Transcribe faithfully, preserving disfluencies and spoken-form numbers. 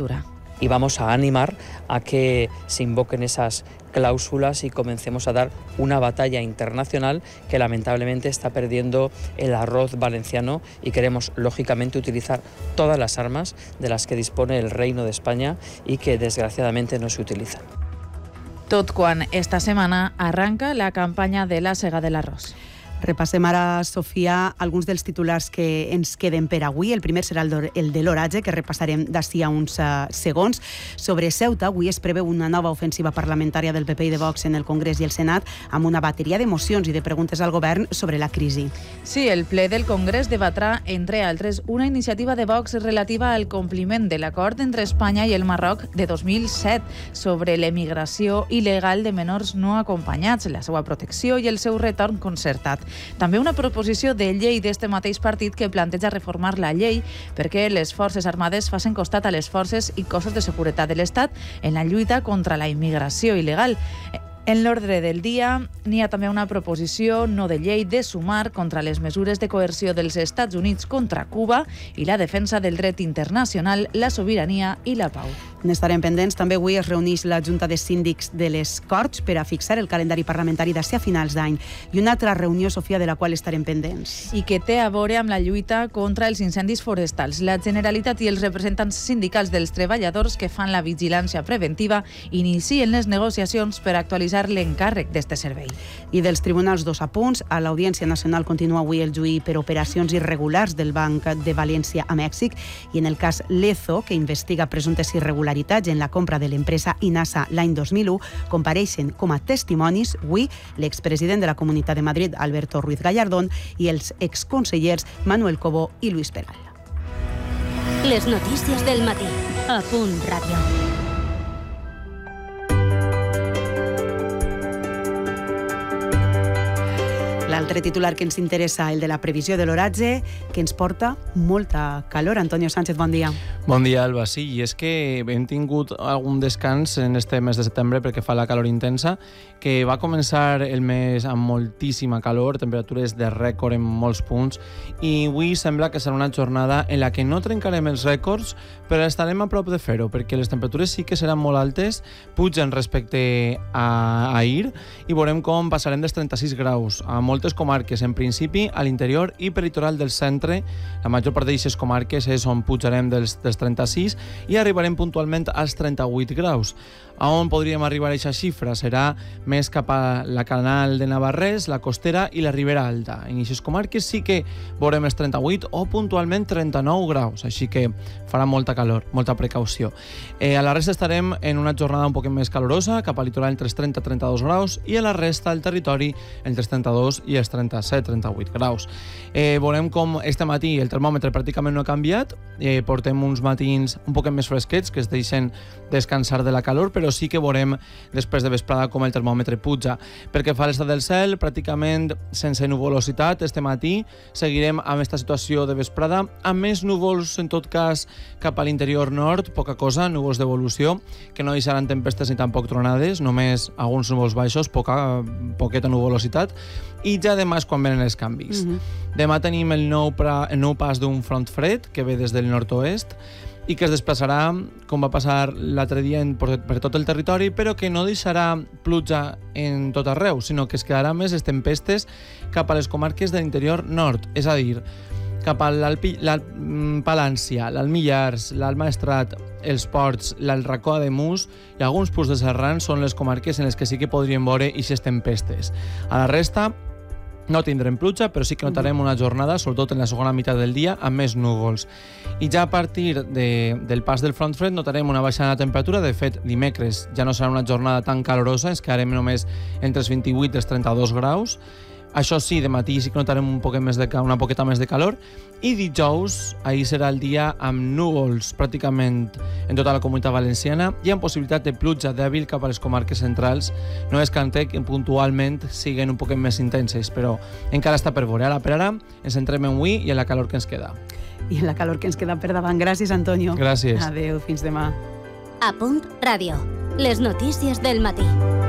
Agricultura. Y vamos a animar a que se invoquen esas cláusulas y comencemos a dar una batalla internacional que lamentablemente está perdiendo el arroz valenciano, y queremos lógicamente utilizar todas las armas de las que dispone el Reino de España y que desgraciadamente no se utilizan. Tot quan esta setmana arranca la campanya de la sega de l'arròs. Repassem ara, Sofia, alguns dels titulars que ens queden per avui. El primer serà el, el de l'oratge, que repassarem d'ací a uns uh, segons. Sobre Ceuta, avui es preveu una nova ofensiva parlamentària del P P i de Vox en el Congrés i el Senat, amb una bateria de mocions i de preguntes al govern sobre la crisi. Sí, el ple del Congrés debatrà, entre altres, una iniciativa de Vox relativa al compliment de l'acord entre Espanya i el Marroc de dos mil set sobre l'emigració il·legal de menors no acompanyats, la seva protecció i el seu retorn concertat. També una proposició de llei d'este mateix partit que planteja reformar la llei perquè les forces armades facin costat a les forces i cossos de seguretat de l'Estat en la lluita contra la immigració il·legal. En l'ordre del dia n'hi ha també una proposició no de llei de sumar contra les mesures de coerció dels Estats Units contra Cuba i la defensa del dret internacional, la sobirania i la pau. N'estarem pendents. També avui es reuneix la Junta de Síndics de les Corts per a fixar el calendari parlamentari d'ací a finals d'any, i una altra reunió, Sofia, de la qual estarem pendents. I que té a veure amb la lluita contra els incendis forestals. La Generalitat i els representants sindicals dels treballadors que fan la vigilància preventiva inicien les negociacions per actualitzar l'encàrrec d'este servei. I dels tribunals, dos apunts. A l'Audiència Nacional continua avui el juí per operacions irregulars del Banc de València a Mèxic, i en el cas Lezo, que investiga presumptes irregularitats en la compra de l'empresa Inasa l'any dos mil u, compareixen com a testimonis avui l'expresident de la Comunitat de Madrid, Alberto Ruiz Gallardón, i els exconsellers Manuel Cobo i Luis Peral. Les notícies del matí a Punt Ràdio. L'altre titular que ens interessa, el de la previsió de l'oratge, que ens porta molta calor. Antonio Sánchez, bon dia. Bon dia, Alba. Sí, i és que hem tingut algun descans en este mes de setembre perquè fa la calor intensa, que va començar el mes amb moltíssima calor, temperatures de rècord en molts punts, i avui sembla que serà una jornada en la que no trencarem els rècords, però estarem a prop de fer-ho, perquè les temperatures sí que seran molt altes, pugen respecte a ahir, i veurem com passarem dels trenta-sis graus a moltes comarques, en principi a l'interior i peritoral del centre. La major part d'aquestes comarques és on pujarem dels, dels trenta-sis i arribarem puntualment als trenta-vuit graus. A on podríem arribar a aquesta xifra? Serà més cap a la Canal de Navarrés, la Costera i la Ribera Alta. En aquestes comarques sí que veurem els trenta-vuit o puntualment trenta-nou graus, així que farà molta calor, molta precaució. Eh, a la resta estarem en una jornada un poc més calorosa, cap al litoral entre els trenta i trenta-dos graus, i a la resta del territori entre els trenta-dos i els trenta-set a trenta-vuit graus. Eh, veurem com este matí el termòmetre pràcticament no ha canviat, eh, portem uns matins un poc més fresquets que es deixen descansar de la calor, però sí que veurem després de vesprada com el termòmetre puja. Perquè fa l'estat del cel, pràcticament sense nuvolositat. Este matí seguirem amb aquesta situació de vesprada, amb més núvols, en tot cas, cap a l'interior nord, poca cosa, núvols d'evolució, que no deixaran tempestes ni tampoc tronades, només alguns núvols baixos, poca, poqueta nuvolositat, i ja demà és quan venen els canvis. Mm-hmm. Demà tenim el nou, pra, el nou pas d'un front fred que ve des del nord-oest, i que es desplaçarà, com va passar l'altre dia, per, per tot el territori, però que no deixarà pluja en tot arreu, sinó que es quedarà més les tempestes cap a les comarques de l'interior nord, és a dir, cap a l'Alt Palància, l'Alt Millars, l'Alt Maestrat, els Ports, l'Alt Racó de Mus i alguns punts de Serrans són les comarques en les que sí que podríem veure aquestes tempestes. A la resta no tindrem pluja, però sí que notarem una jornada, sobretot en la segona meitat del dia, amb més núvols. I ja a partir de, del pas del front fred notarem una baixada de temperatura. De fet, dimecres ja no serà una jornada tan calorosa, ens quedarem només entre els vint-i-vuit i els trenta-dos graus. Això sí, de matí sí que notarem un poquet més de, una poqueta més de calor. I dijous, ahir serà el dia amb núvols pràcticament en tota la Comunitat Valenciana i amb possibilitat de pluja dèbil cap a les comarques centrals. No descantem que puntualment siguin un poquet més intenses, però encara està per veure. Ara per ara ens centrem en avui i en la calor que ens queda. I en la calor que ens queda per davant. Gràcies, Antonio. Gràcies. Adéu, fins demà. A Punt Ràdio, les notícies del matí.